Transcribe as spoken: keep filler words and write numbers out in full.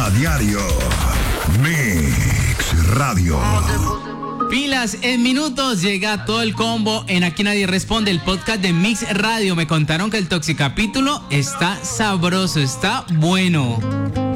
A diario. Mix Radio. Pilas, en minutos llega todo el combo en Aquí Nadie Responde, el podcast de Mix Radio. Me contaron que el Toxicapítulo está sabroso, está bueno.